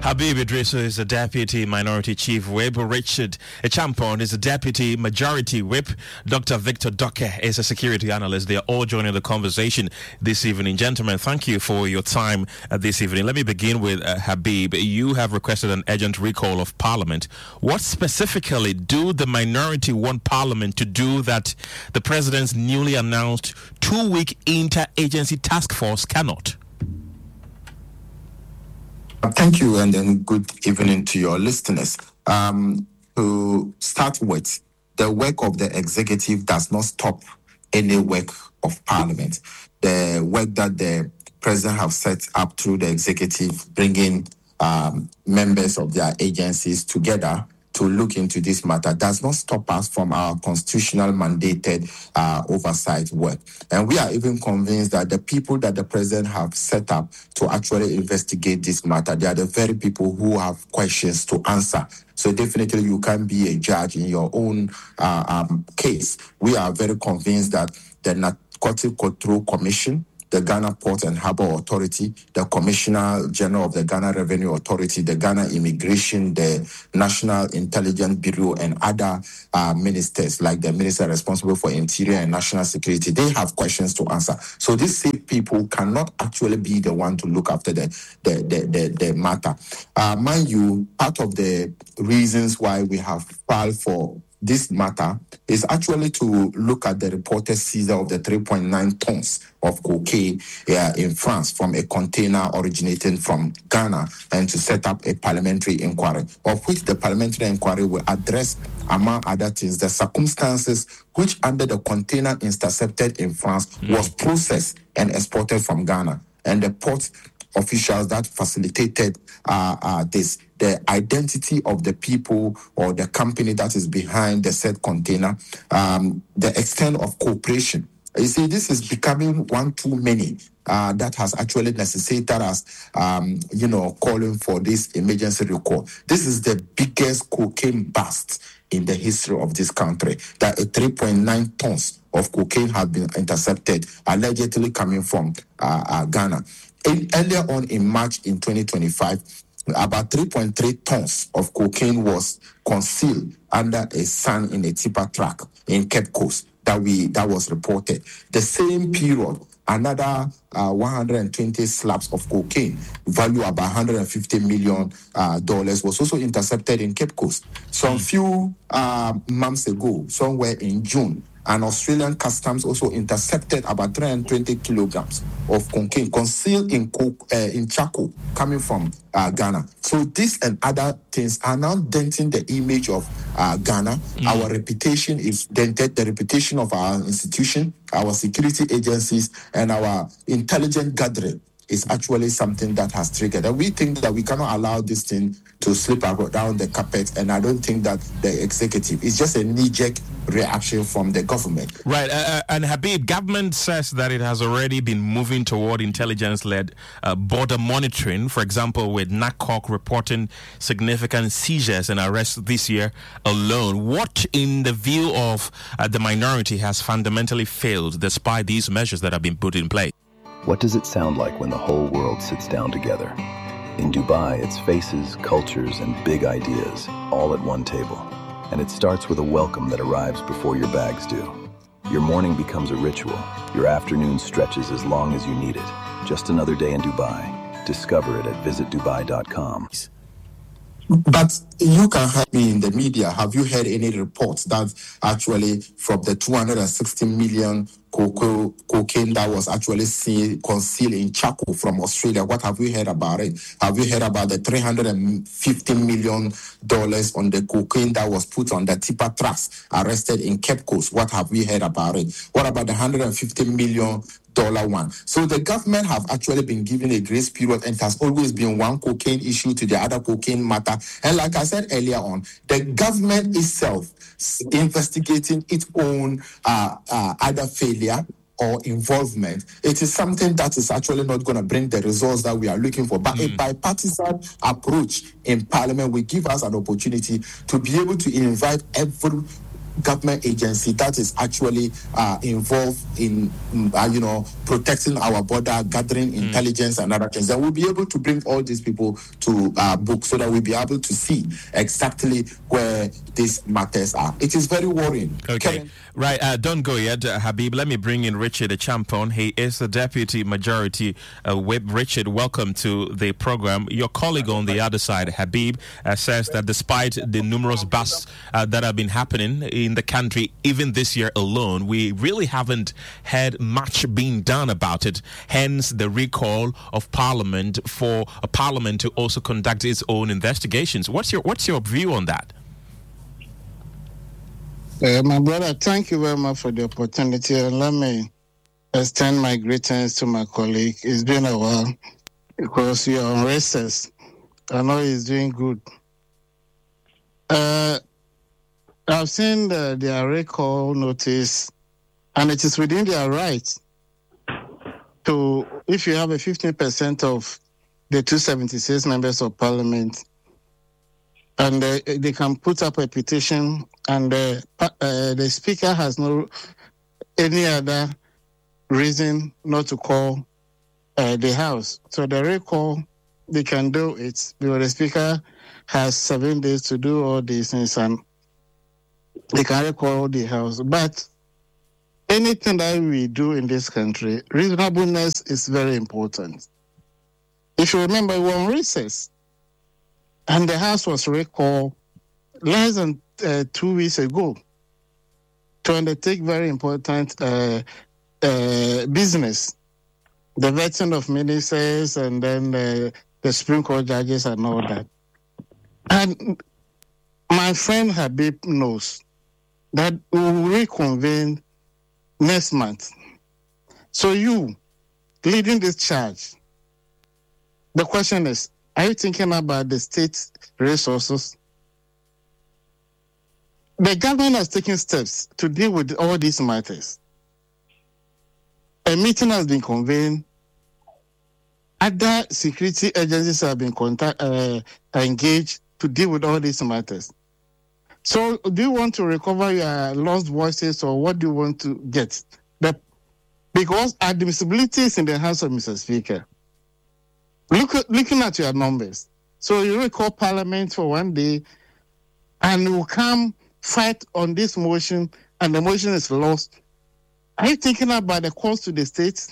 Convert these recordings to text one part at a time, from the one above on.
Habib Idrisu is the Deputy Minority Chief Whip. Richard Echampon is the Deputy Majority Whip. Dr. Victor Doke is a security analyst. They are all joining the conversation this evening. Gentlemen, thank you for your time this evening. Let me begin with Habib. You have requested an urgent recall of Parliament. What specifically do the minority want Parliament to do that the President's newly announced 2-week inter-agency task force cannot? Thank you, and then good evening to your listeners. To start with, the work of the executive does not stop any work of Parliament. The work that the President have set up through the executive, bringing members of their agencies together to look into this matter, does not stop us from our constitutional mandated oversight work. And we are even convinced that the people that the President have set up to actually investigate this matter, they are the very people who have questions to answer. So definitely you can be a judge in your own case. We are very convinced that the Narcotic Control Commission, the Ghana Port and Harbour Authority, the Commissioner General of the Ghana Revenue Authority, the Ghana Immigration, the National Intelligence Bureau, and other ministers, like the minister responsible for Interior and National Security, they have questions to answer. So these same people cannot actually be the one to look after the matter. Mind you, part of the reasons why we have filed for this matter is actually to look at the reported seizure of the 3.9 tons of cocaine in France from a container originating from Ghana, and to set up a parliamentary inquiry, of which the parliamentary inquiry will address, among other things, the circumstances which under the container intercepted in France was processed and exported from Ghana, and the port officials that facilitated this, the identity of the people or the company that is behind the said container, the extent of cooperation. You see, this is becoming one too many that has actually necessitated us, calling for this emergency recall. This is the biggest cocaine bust in the history of this country, that 3.9 tons of cocaine have been intercepted, allegedly coming from Ghana. Earlier on in March in 2025, about 3.3 tons of cocaine was concealed under a sand in a tipper truck in Cape Coast that was reported. The same period, another 120 slabs of cocaine, value about $150 million, was also intercepted in Cape Coast. Some few months ago, somewhere in June, and Australian customs also intercepted about 320 kilograms of cocaine concealed in charcoal coming from Ghana. So this and other things are now denting the image of Ghana. Our reputation is dented, the reputation of our institution, our security agencies, and our intelligence gathering is actually something that has triggered. And we think that we cannot allow this thing to slip down the carpet, and I don't think that the executive is just a knee-jerk reaction from the government. Right, and Habib, government says that it has already been moving toward intelligence-led border monitoring, for example, with NACOC reporting significant seizures and arrests this year alone. What, in the view of the minority, has fundamentally failed despite these measures that have been put in place? What does it sound like when the whole world sits down together? In Dubai, it's faces, cultures, and big ideas, all at one table. And it starts with a welcome that arrives before your bags do. Your morning becomes a ritual. Your afternoon stretches as long as you need it. Just another day in Dubai. Discover it at visitdubai.com. But you can help me in the media. Have you heard any reports that actually from the 260 million cocaine that was actually concealed in charcoal from Australia? What have you heard about it? Have you heard about the $350 million on the cocaine that was put on the tipper trucks arrested in Cape Coast? What have we heard about it? What about the $150 million one? So the government have actually been given a grace period, and it has always been one cocaine issue to the other cocaine matter. And like I said earlier on, the government itself investigating its own either failure or involvement, it is something that is actually not going to bring the results that we are looking for. But a bipartisan approach in Parliament will give us an opportunity to be able to invite every government agency that is actually involved in, protecting our border, gathering intelligence and other things, then we'll be able to bring all these people to book so that we'll be able to see exactly where these matters are. It is very worrying. Okay. Right, don't go yet, Habib. Let me bring in Richard Achampong. He is the Deputy Majority Whip. Richard, welcome to the program. Your colleague on the other side, Habib, says that despite the numerous busts that have been happening in the country, even this year alone, we really haven't had much being done about it. Hence, the recall of Parliament for a Parliament to also conduct its own investigations. What's your view on that? My brother, thank you very much for the opportunity, and let me extend my greetings to my colleague. It's been a while because you're on recess. I know he's doing good. I've seen their recall notice, and it is within their rights to, if you have a 15% of the 276 members of Parliament, and they can put up a petition, and the Speaker has no any other reason not to call the House. So the recall, they can do it because the Speaker has 7 days to do all these things, and they can recall the House. But anything that we do in this country, reasonableness is very important. If you remember, we were on recess, and the House was recalled less than 2 weeks ago to undertake very important business, the vetting of ministers and then the Supreme Court judges and all that. And my friend Habib knows that we will reconvene next month. So you, leading this charge, the question is, are you thinking about the state resources? The government has taken steps to deal with all these matters. A meeting has been convened. Other security agencies have been engaged to deal with all these matters. So do you want to recover your lost voices, or what do you want to get? Because admissibility is in the hands of Mr. Speaker. Looking at your numbers. So you recall Parliament for 1 day, and we'll come fight on this motion, and the motion is lost. Are you thinking about the cost to the states?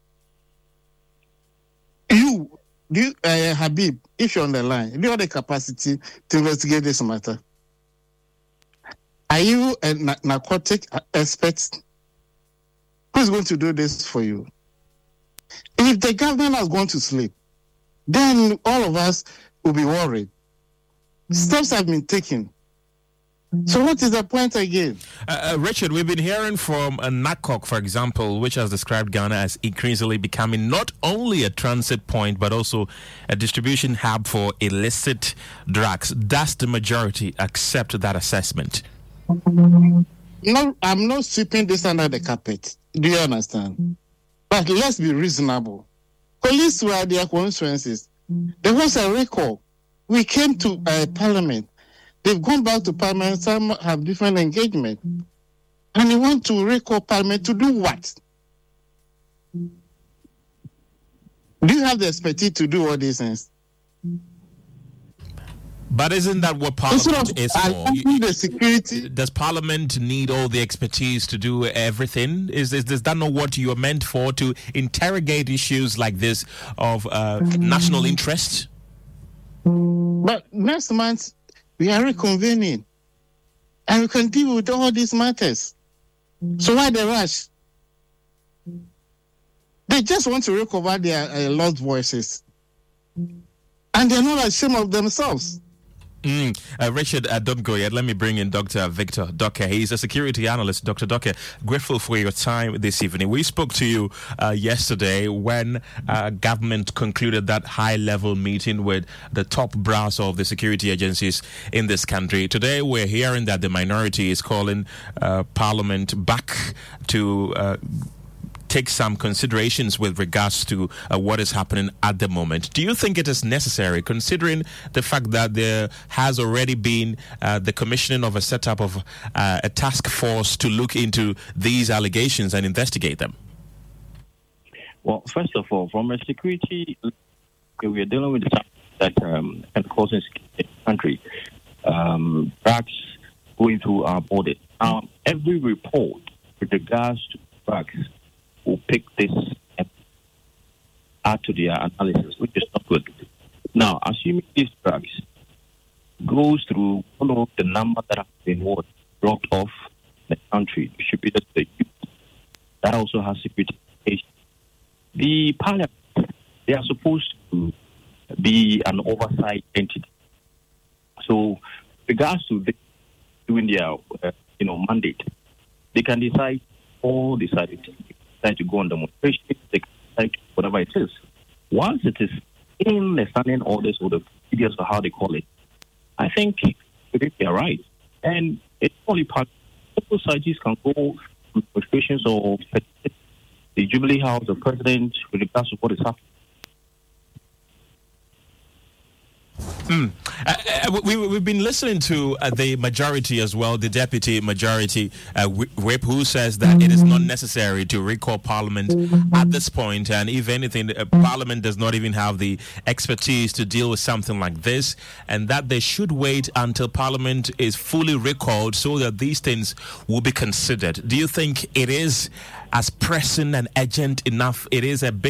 Habib, if you're on the line, do you have the capacity to investigate this matter? Are you a narcotic expert? Who's going to do this for you? If the government has gone to sleep, then all of us will be worried. Steps have been taken. So what is the point again? Richard, we've been hearing from NACOC, for example, which has described Ghana as increasingly becoming not only a transit point, but also a distribution hub for illicit drugs. Does the majority accept that assessment? No, I'm not sweeping this under the carpet. Do you understand? But let's be reasonable. Police were their constituencies. There was a recall. We came to Parliament. They've gone back to Parliament. Some have different engagement. And they want to recall Parliament to do what? Do you have the expertise to do all these things? But isn't that what Parliament is for? The security. Does Parliament need all the expertise to do everything? Is that not what you are meant for, to interrogate issues like this of national interest? But next month, we are reconvening, and we can deal with all these matters. So why the rush? They just want to recover their lost voices, and they're not ashamed of themselves. Richard, don't go yet. Let me bring in Dr. Victor Doke. He's a security analyst. Dr. Doke, grateful for your time this evening. We spoke to you yesterday when government concluded that high-level meeting with the top brass of the security agencies in this country. Today, we're hearing that the minority is calling Parliament back to take some considerations with regards to what is happening at the moment. Do you think it is necessary, considering the fact that there has already been the commissioning of a setup of a task force to look into these allegations and investigate them? Well, first of all, from a security, we are dealing with something that can cause insecurity in the country. Drugs going through our border. Every report with regards to drugs will pick this and add to their analysis, which is not good. Now, assuming these drugs goes through one of the number that have been dropped off the country, distributed to the youth, that also has security implications. The parliament, they are supposed to be an oversight entity. So, regards to doing their mandate, they can decide or decide to go on demonstration, they can decide whatever it is. Once it is in the standing orders or the procedures or how they call it, I think they are right. And it's only part of societies can go to demonstrations or the Jubilee House, the president, with regards to what is happening. We've been listening to the majority as well, the deputy majority whip, who says that it is not necessary to recall Parliament at this point, and if anything, Parliament does not even have the expertise to deal with something like this, and that they should wait until Parliament is fully recalled so that these things will be considered. Do you think it is as pressing and urgent enough? It is a big